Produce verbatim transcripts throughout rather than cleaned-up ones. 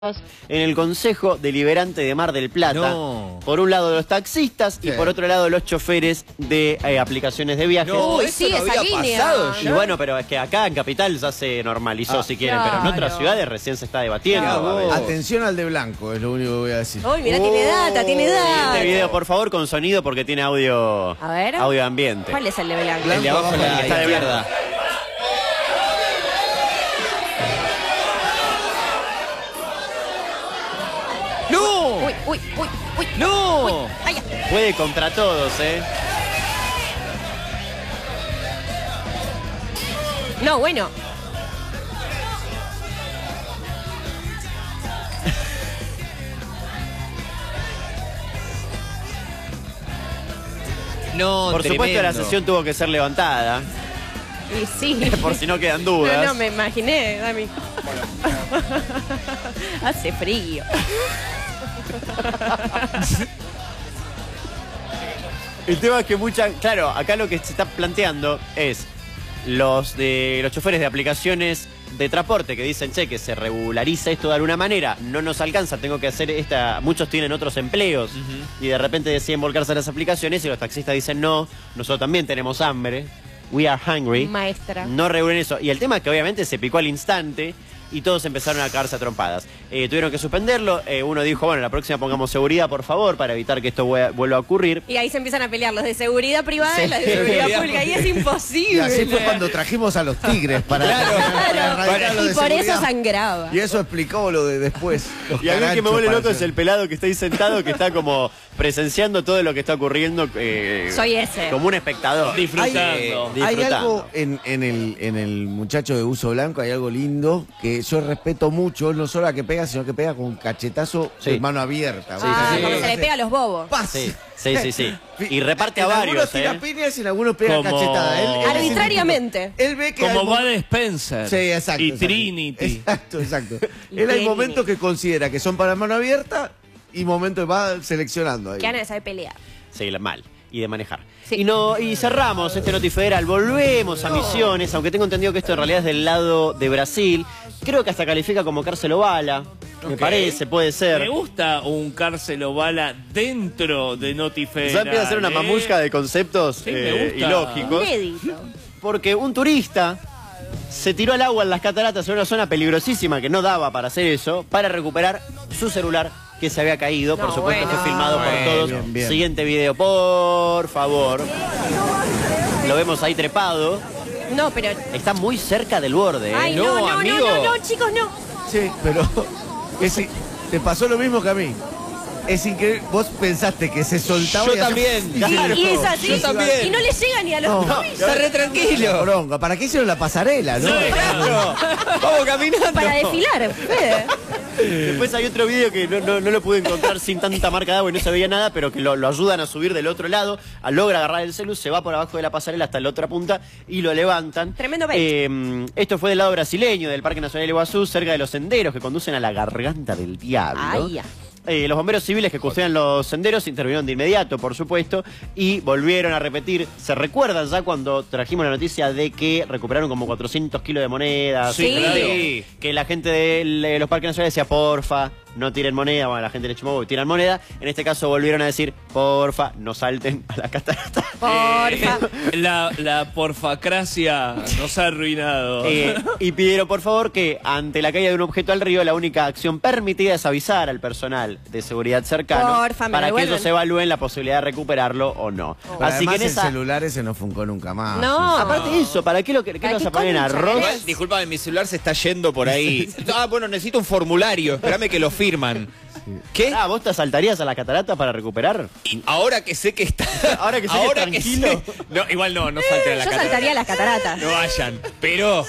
en el Consejo Deliberante de Mar del Plata. No. Por un lado los taxistas sí. y por otro lado los choferes de eh, aplicaciones de viajes. No, Uy, eso sí, no esa había línea. pasado Y ya. bueno, pero es que acá en Capital ya se normalizó, ah, si quieren, claro. pero en otras ciudades recién se está debatiendo. Claro, Atención al de blanco, es lo único que voy a decir. Uy, mirá, oh, tiene data, tiene data. Este video, por favor, con sonido porque tiene audio, a ver. audio ambiente. ¿Cuál es el de blanco? El de abajo, la, está de izquierda. ¡No! Uy, uy, uy, uy. ¡No! Uy, ay, ya. Puede contra todos, ¿eh? No, bueno. No, Por tremendo. supuesto la sesión tuvo que ser levantada. Y sí. Por si no quedan dudas. No, no, me imaginé, Dami. Hace frío. El tema es que mucha... Claro, acá lo que se está planteando es los de los choferes de aplicaciones de transporte que dicen, che, que se regulariza esto de alguna manera, no nos alcanza, tengo que hacer esta... Muchos tienen otros empleos uh-huh. y de repente deciden volcarse a las aplicaciones y los taxistas dicen, no, nosotros también tenemos hambre, we are hungry. Maestra. No regulen eso. Y el tema es que obviamente se picó al instante y todos empezaron a caerse a trompadas. Eh, tuvieron que suspenderlo. Eh, uno dijo, bueno, la próxima pongamos seguridad, por favor, para evitar que esto vuelva a ocurrir. Y ahí se empiezan a pelear los de seguridad privada sí. y los de seguridad pública. Y es imposible. Y así fue cuando trajimos a los tigres para... Claro, para, para, para y por seguridad. eso sangraba. Y eso explicó lo de después. Y a mí el que me vuelve loco es el pelado que está ahí sentado, que está como presenciando todo lo que está ocurriendo. Eh, Soy ese. Como un espectador. Disfrutando. Hay, eh, hay algo en, en, el, en el muchacho de uso blanco, hay algo lindo que yo respeto mucho, no solo a que pega, sino que pega con un cachetazo sí. de mano abierta. Sí, ah, sí, como sí. se le pega a los bobos. Sí, sí, sí, sí. Y reparte en a varios, algunos tira ¿eh? piñas y en algunos pega Como... cachetada. Él, él arbitrariamente. Él ve que como hay Bud Spencer. Sí, exacto. Y exacto. Trinity. Exacto, exacto. Y Él hay Trinity. momentos que considera que son para mano abierta y momentos que va seleccionando ahí. Que Ana de saber pelear. Sí, mal. Y de manejar. Sí. Y no y cerramos este Notifederal, volvemos a Misiones, aunque tengo entendido que esto en realidad es del lado de Brasil. Creo que hasta califica como cárcel o bala, me Ok. parece, puede ser. Me gusta un cárcel o bala dentro de Notifederal. Ya empieza a ser una ¿eh? mamusca de conceptos Sí, me eh, gusta. ilógicos. Inédito. Porque un turista se tiró al agua en las cataratas en una zona peligrosísima que no daba para hacer eso, para recuperar su celular que se había caído. No, por supuesto bueno. fue filmado Bueno, por todos. bien, bien. Siguiente video, por favor. Lo vemos ahí trepado. No, pero. Está muy cerca del borde, ¿eh? Ay, no, no, no, amigo. no, no, chicos, no. Sí, pero es, te pasó lo mismo que a mí. Es increíble. Vos pensaste que se soltaba. Yo y hacía- también. y Claro. Y es así. Yo también. Y no le llega ni a los. No. Está re tranquilo. Bronca. ¿Para qué hicieron la pasarela, no? Claro. Vamos caminando. Para desfilar, Fede. Después hay otro video que no, no, no lo pude encontrar sin tanta marca de agua y no se veía nada, pero que lo, lo ayudan a subir del otro lado, a logra agarrar el celu, se va por abajo de la pasarela hasta la otra punta y lo levantan. Tremendo bait. Eh, esto fue del lado brasileño, del Parque Nacional del Iguazú, cerca de los senderos que conducen a la Garganta del Diablo. Ay, ya. Eh, los bomberos civiles que custodian los senderos intervinieron de inmediato, por supuesto, y volvieron a repetir. ¿Se recuerdan ya cuando trajimos la noticia de que recuperaron como cuatrocientos kilos de monedas? Sí. Sí. Que la gente de los parques nacionales decía, porfa, no tiren moneda. Bueno, la gente de Chimobo tiran moneda. En este caso volvieron a decir, porfa, no salten a la catarata. Porfa. Eh, la, la porfacracia nos ha arruinado. Eh, y pidieron, por favor, que ante la caída de un objeto al río, la única acción permitida es avisar al personal de seguridad cercano Porfa, me para lo que devuelven. ellos evalúen la posibilidad de recuperarlo o no. Pero Así además que en esa... el celular ese no funcó nunca más. No. Aparte de eso, ¿para qué lo, qué lo ¿Para vas qué a poner en concha arroz? querés? Disculpame, mi celular se está yendo por ahí. Ah, bueno, necesito un formulario. Espérame que lo firman. ¿Qué? Ah, ¿vos te saltarías a la catarata para recuperar? Y ahora que sé que está. Ahora que sé que es tranquilo. sé- No, igual no, no salten a la Yo catarata. saltaría a las cataratas. No vayan. Pero.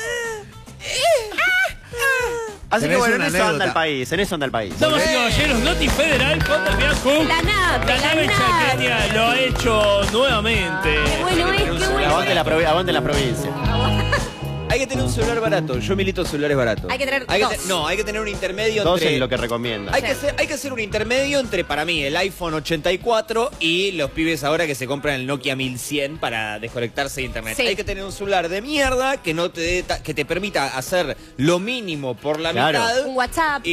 Así que Tenés bueno, en una eso anda anécdota. el país, en eso anda el país. Damas y caballeros, Notifederal con Damián Cook. La nave, La nave nave. chaqueña lo ha hecho nuevamente. Qué bueno es, qué bueno. Aguante la, provi- aguante la provincia. Hay que tener un celular barato. Yo milito celulares baratos. Hay que tener Hay que dos. te- no, hay que tener un intermedio Dos entre. es lo que recomienda. Hay que, hacer, hay que hacer un intermedio entre, para mí, el iPhone ochenta y cuatro y los pibes ahora que se compran el Nokia mil cien para desconectarse de internet. Sí. Hay que tener un celular de mierda que no te dé ta- que te permita hacer lo mínimo por la Claro. mitad. Un WhatsApp.